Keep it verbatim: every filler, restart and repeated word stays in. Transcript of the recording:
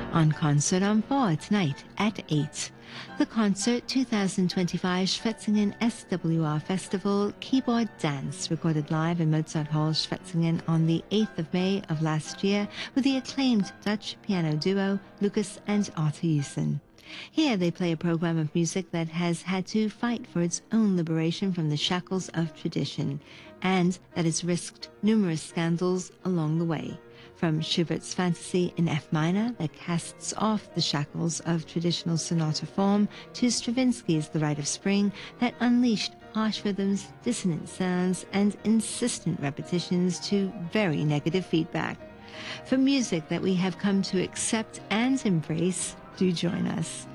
On Concert on four tonight at eight. The concert twenty twenty-five Schwetzingen S W R Festival Keyboard Dance, recorded live in Mozart Hall, Schwetzingen on the eighth of May of last year with the acclaimed Dutch piano duo Lucas and Otto Jussen. Here they play a program of music that has had to fight for its own liberation from the shackles of tradition, and that has risked numerous scandals along the way. From Schubert's Fantasy in F minor that casts off the shackles of traditional sonata form to Stravinsky's The Rite of Spring that unleashed harsh rhythms, dissonant sounds, and insistent repetitions to very negative feedback. For music that we have come to accept and embrace, do join us.